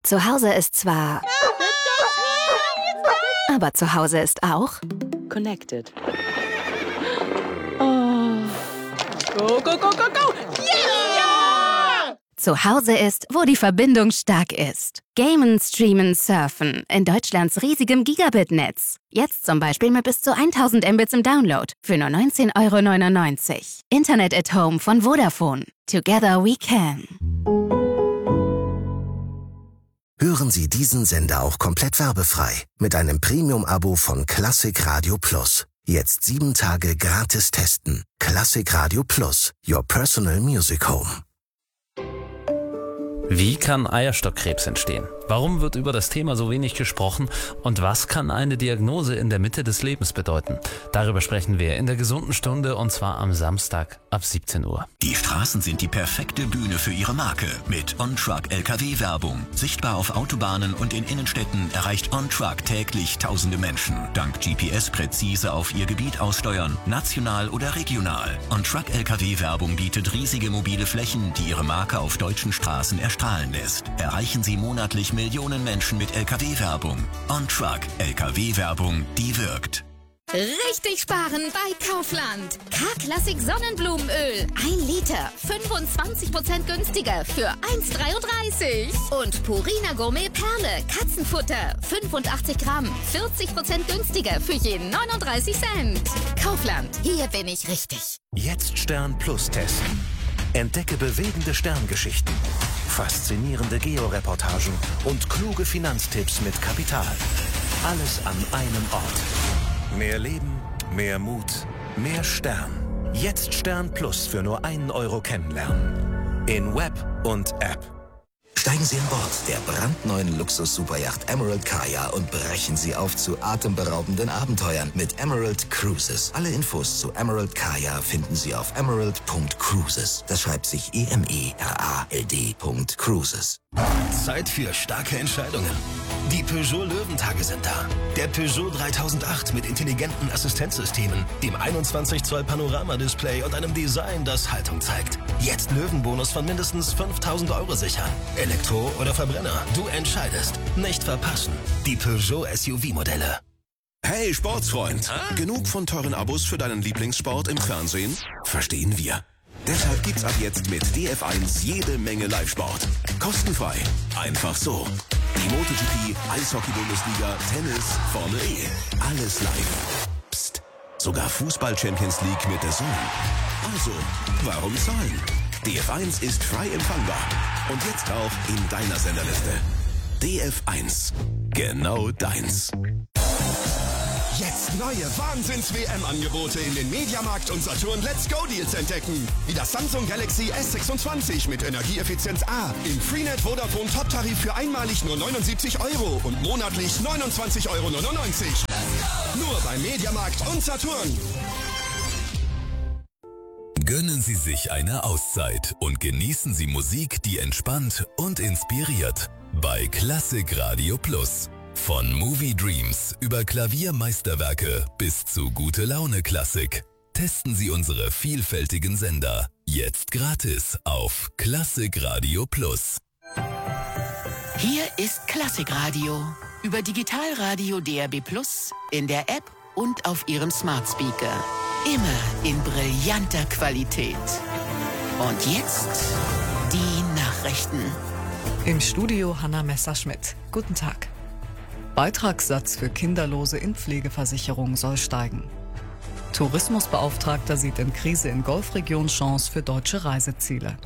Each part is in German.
Zu Hause ist zwar... Aber zu Hause ist auch... Connected. Oh. Go, go, go, go, go! Yeah! Zu Hause ist, wo die Verbindung stark ist. Gamen, streamen, surfen. In Deutschlands riesigem Gigabit-Netz. Jetzt zum Beispiel mit bis zu 1000 Mbits im Download. Für nur 19,99 €. Internet at Home von Vodafone. Together we can. Hören Sie diesen Sender auch komplett werbefrei mit einem Premium-Abo von Classic Radio Plus. Jetzt 7 Tage gratis testen. Classic Radio Plus, your personal music home. Wie kann Eierstockkrebs entstehen? Warum wird über das Thema so wenig gesprochen? Und was kann eine Diagnose in der Mitte des Lebens bedeuten? Darüber sprechen wir in der gesunden Stunde, und zwar am Samstag ab 17 Uhr. Die Straßen sind die perfekte Bühne für Ihre Marke mit OnTruck LKW-Werbung. Sichtbar auf Autobahnen und in Innenstädten erreicht OnTruck täglich tausende Menschen. Dank GPS präzise auf Ihr Gebiet aussteuern, national oder regional. OnTruck LKW-Werbung bietet riesige mobile Flächen, die Ihre Marke auf deutschen Straßen erstrahlen lässt. Erreichen Sie monatlich Millionen Menschen mit LKW-Werbung. OnTruck LKW-Werbung, die wirkt. Richtig sparen bei Kaufland. K-Klassik Sonnenblumenöl. 1 Liter. 25% günstiger für 1,33 €. Und Purina Gourmet Perle. Katzenfutter. 85 Gramm. 40% günstiger für je 39 Cent. Kaufland. Hier bin ich richtig. Jetzt Stern Plus testen. Entdecke bewegende Sterngeschichten, faszinierende Georeportagen und kluge Finanztipps mit Kapital. Alles an einem Ort. Mehr Leben, mehr Mut, mehr Stern. Jetzt Stern Plus für nur 1 € kennenlernen. In Web und App. Steigen Sie an Bord der brandneuen Luxus-Superyacht Emerald Kaya und brechen Sie auf zu atemberaubenden Abenteuern mit Emerald Cruises. Alle Infos zu Emerald Kaya finden Sie auf emerald.cruises. Das schreibt sich EMERALD.cruises. Zeit für starke Entscheidungen. Die Peugeot Löwentage sind da. Der Peugeot 3008 mit intelligenten Assistenzsystemen, dem 21 Zoll Panoramadisplay und einem Design, das Haltung zeigt. Jetzt Löwenbonus von mindestens 5.000 € sichern. Elektro oder Verbrenner, du entscheidest. Nicht verpassen. Die Peugeot SUV-Modelle. Hey Sportsfreund, genug von teuren Abos für deinen Lieblingssport im Fernsehen? Verstehen wir. Deshalb gibt's ab jetzt mit DF1 jede Menge Live-Sport. Kostenfrei. Einfach so. Die MotoGP, Eishockey-Bundesliga, Tennis, Formel E. Alles live. Psst. Sogar Fußball-Champions League mit der Zone. Also, warum zahlen? DF1 ist frei empfangbar. Und jetzt auch in deiner Senderliste. DF1. Genau deins. Jetzt neue Wahnsinns-WM-Angebote in den Mediamarkt und Saturn Let's Go Deals entdecken. Wie das Samsung Galaxy S26 mit Energieeffizienz A. Im Freenet Vodafone Top-Tarif für einmalig nur 79 € und monatlich 29,99 €. Nur beim Mediamarkt und Saturn. Gönnen Sie sich eine Auszeit und genießen Sie Musik, die entspannt und inspiriert. Bei Classic Radio Plus. Von Movie Dreams über Klaviermeisterwerke bis zu Gute-Laune-Klassik. Testen Sie unsere vielfältigen Sender. Jetzt gratis auf Classic Radio Plus. Hier ist Classic Radio. Über Digitalradio DAB+, in der App und auf Ihrem Smart Speaker. Immer in brillanter Qualität. Und jetzt die Nachrichten. Im Studio Hanna Messerschmidt. Guten Tag. Beitragssatz für Kinderlose in Pflegeversicherung soll steigen. Tourismusbeauftragter sieht in Krise in Golfregion Chance für deutsche Reiseziele.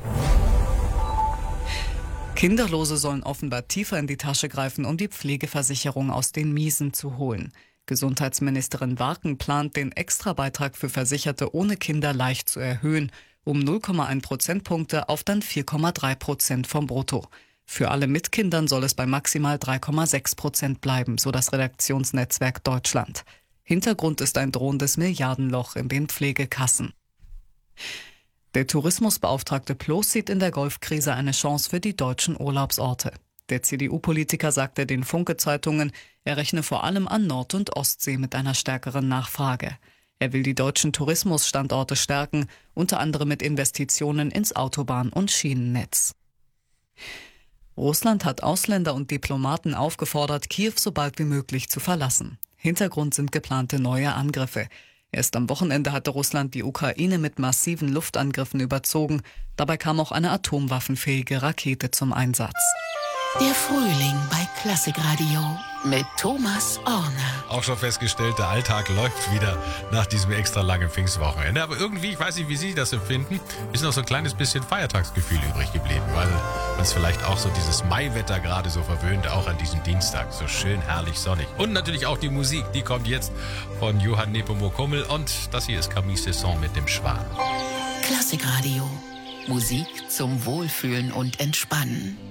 Kinderlose sollen offenbar tiefer in die Tasche greifen, um die Pflegeversicherung aus den Miesen zu holen. Gesundheitsministerin Warken plant, den Extrabeitrag für Versicherte ohne Kinder leicht zu erhöhen, um 0,1 Prozentpunkte auf dann 4,3% vom Brutto. Für alle mit Kindern soll es bei maximal 3,6% bleiben, so das Redaktionsnetzwerk Deutschland. Hintergrund ist ein drohendes Milliardenloch in den Pflegekassen. Der Tourismusbeauftragte Ploß sieht in der Golfkrise eine Chance für die deutschen Urlaubsorte. Der CDU-Politiker sagte den Funke-Zeitungen, er rechne vor allem an Nord- und Ostsee mit einer stärkeren Nachfrage. Er will die deutschen Tourismusstandorte stärken, unter anderem mit Investitionen ins Autobahn- und Schienennetz. Russland hat Ausländer und Diplomaten aufgefordert, Kiew so bald wie möglich zu verlassen. Hintergrund sind geplante neue Angriffe. Erst am Wochenende hatte Russland die Ukraine mit massiven Luftangriffen überzogen. Dabei kam auch eine atomwaffenfähige Rakete zum Einsatz. Der Frühling bei Klassikradio mit Thomas Orner. Auch schon festgestellt, der Alltag läuft wieder nach diesem extra langen Pfingstwochenende. Aber irgendwie, ich weiß nicht, wie Sie das empfinden, ist noch so ein kleines bisschen Feiertagsgefühl übrig geblieben, weil uns vielleicht auch so dieses Maiwetter gerade so verwöhnt, auch an diesem Dienstag. So schön herrlich sonnig. Und natürlich auch die Musik, die kommt jetzt von Johann Nepomuk Hummel und das hier ist Camille Cesson mit dem Schwan. Klassikradio. Musik zum Wohlfühlen und Entspannen.